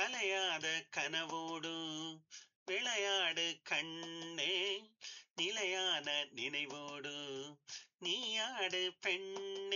கலையாத கனவோடு விளையாடு கண்ணே, நிலையான நினைவோடு நீயாடு பெண்ணே.